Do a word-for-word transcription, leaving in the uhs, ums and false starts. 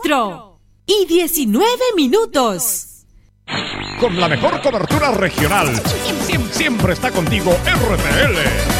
cuatro y diecinueve minutos. Con la mejor cobertura regional, siempre, siempre está contigo R T L.